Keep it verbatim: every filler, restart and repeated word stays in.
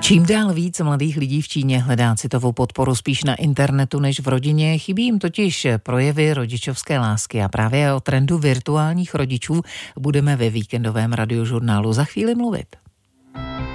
Čím dál víc mladých lidí v Číně hledá citovou podporu spíš na internetu než v rodině, chybí jim totiž projevy rodičovské lásky a právě o trendu virtuálních rodičů budeme ve víkendovém radiožurnálu za chvíli mluvit.